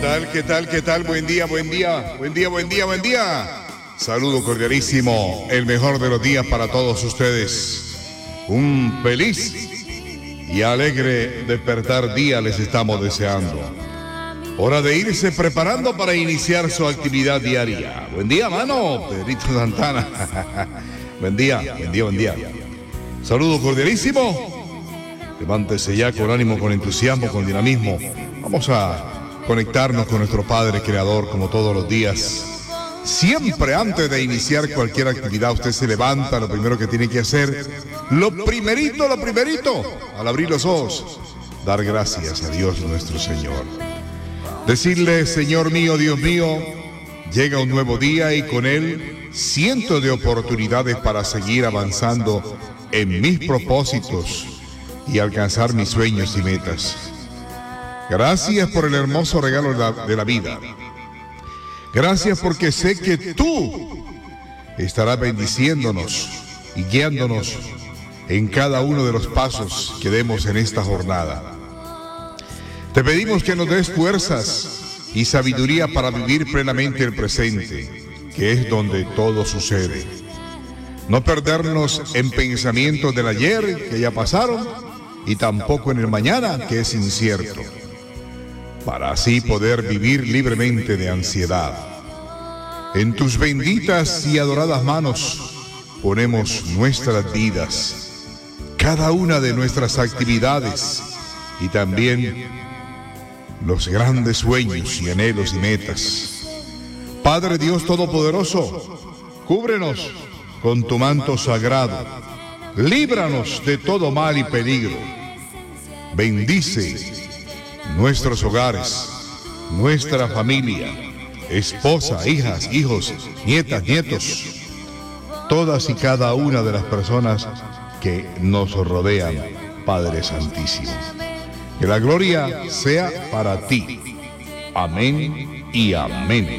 tal? ¿Qué tal? ¿Qué tal? Buen día, buen día, buen día, buen día, buen día. Saludo cordialísimo, el mejor de los días para todos ustedes. Un feliz y alegre despertar día les estamos deseando. Hora de irse preparando para iniciar su actividad diaria. Buen día, mano, Pedrito Santana. Buen día, buen día, buen día. Saludo cordialísimo. Levántese ya con ánimo, con entusiasmo, con dinamismo. Vamos a conectarnos con nuestro Padre Creador como todos los días. Siempre antes de iniciar cualquier actividad, usted se levanta, lo primero que tiene que hacer, lo primerito, al abrir los ojos, dar gracias a Dios nuestro Señor. Decirle, Señor mío, Dios mío, llega un nuevo día y con él cientos de oportunidades para seguir avanzando en mis propósitos y alcanzar mis sueños y metas. Gracias por el hermoso regalo de la vida. Gracias porque sé que tú estarás bendiciéndonos y guiándonos en cada uno de los pasos que demos en esta jornada. Te pedimos que nos des fuerzas y sabiduría para vivir plenamente el presente, que es donde todo sucede. No perdernos en pensamientos del ayer que ya pasaron y tampoco en el mañana que es incierto, para así poder vivir libremente de ansiedad. En tus benditas y adoradas manos ponemos nuestras vidas, cada una de nuestras actividades y también los grandes sueños y anhelos y metas. Padre Dios Todopoderoso, cúbrenos con tu manto sagrado, líbranos de todo mal y peligro. Bendice nuestros hogares, nuestra familia, esposa, hijas, hijos, nietas, nietos, todas y cada una de las personas que nos rodean, Padre Santísimo. Que la gloria sea para ti. Amén y amén.